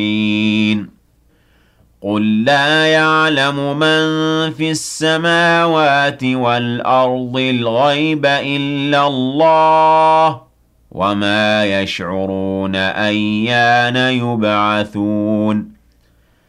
قُل لَّا يَعْلَمُ مَن فِي السَّمَاوَاتِ وَالْأَرْضِ الْغَيْبَ إِلَّا اللَّهُ ۚ وَمَا يَشْعُرُونَ أَيَّانَ يُبْعَثُونَ